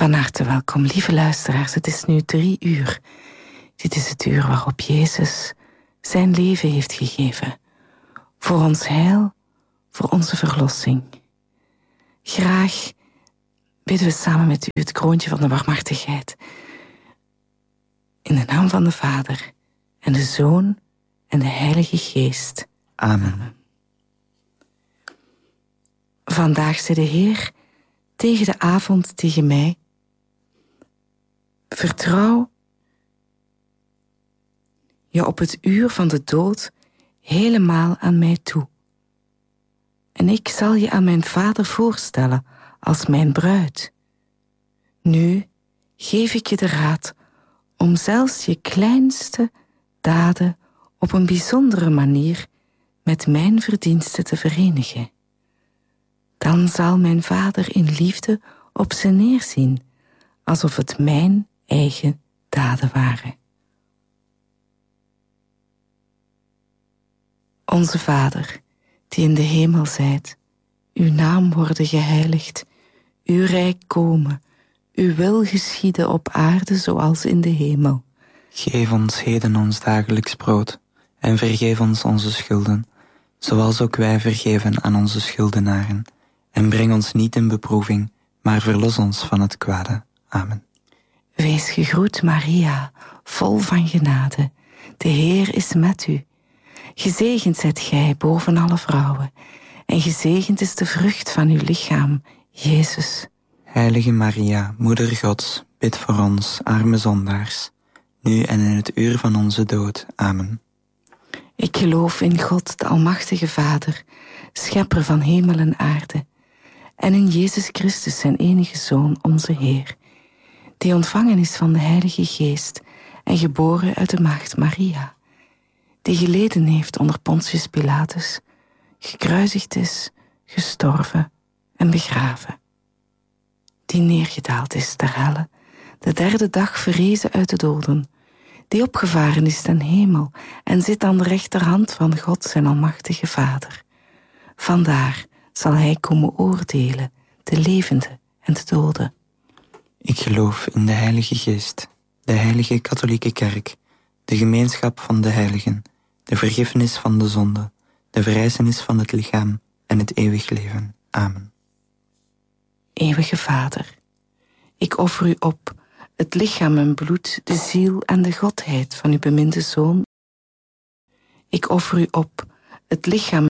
Van harte welkom, lieve luisteraars. Het is nu 3 uur. Dit is het uur waarop Jezus zijn leven heeft gegeven. Voor ons heil, voor onze verlossing. Graag bidden we samen met u het kroontje van de barmhartigheid. In de naam van de Vader en de Zoon en de Heilige Geest. Amen. Vandaag zei de Heer tegen de avond tegen mij: vertrouw je op het uur van de dood helemaal aan mij toe. En ik zal je aan mijn Vader voorstellen als mijn bruid. Nu geef ik je de raad om zelfs je kleinste daden op een bijzondere manier met mijn verdiensten te verenigen. Dan zal mijn Vader in liefde op ze neerzien, alsof het mijn eigen daden waren. Onze Vader, die in de hemel zijt, uw naam worden geheiligd, uw rijk komen, uw wil geschieden op aarde zoals in de hemel. Geef ons heden ons dagelijks brood en vergeef ons onze schulden, zoals ook wij vergeven aan onze schuldenaren. En breng ons niet in beproeving, maar verlos ons van het kwade. Amen. Wees gegroet, Maria, vol van genade. De Heer is met u. Gezegend zijt gij boven alle vrouwen, en gezegend is de vrucht van uw lichaam, Jezus. Heilige Maria, Moeder Gods, bid voor ons, arme zondaars, nu en in het uur van onze dood. Amen. Ik geloof in God, de Almachtige Vader, schepper van hemel en aarde, en in Jezus Christus, zijn enige Zoon, onze Heer, die ontvangen is van de Heilige Geest en geboren uit de maagd Maria, die geleden heeft onder Pontius Pilatus, gekruisigd is, gestorven en begraven, die neergedaald is ter helle, de 3e dag verrezen uit de doden, die opgevaren is ten hemel en zit aan de rechterhand van God, zijn Almachtige Vader. Vandaar zal hij komen oordelen, de levenden en de doden. Ik geloof in de Heilige Geest, de Heilige Katholieke Kerk, de gemeenschap van de heiligen, de vergiffenis van de zonde, de verrijzenis van het lichaam en het eeuwig leven. Amen. Eeuwige Vader, ik offer u op het lichaam en bloed, de ziel en de godheid van uw beminde Zoon. Ik offer u op het lichaam